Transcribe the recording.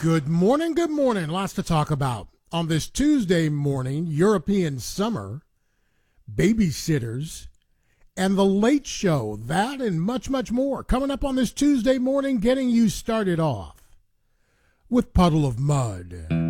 Good morning, good morning. Lots to talk about on this Tuesday morning. European summer, babysitters, and the late show. That and much, much more coming up on this Tuesday morning, getting you started off with Puddle of Mud.